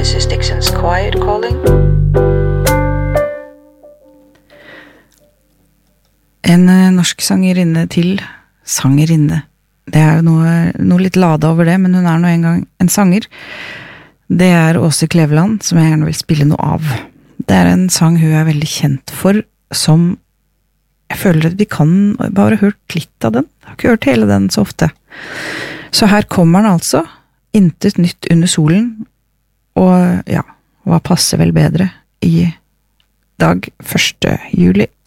This is Dixon's Quiet calling. En norsk sangerinne til sangerinne. Det jo noe litt ladet over det, men hun nå en gang en sanger. Det Åse Kleveland, som jeg gjerne vil spille noe av. Det en sang hun veldig kjent for, som jeg føler at vi kan bare hørt litt av den. Jeg har ikke hørt hele den så ofte. Så her kommer den altså, intet nytt under solen, og ja, hva passer vel bedre i dag 1. juli.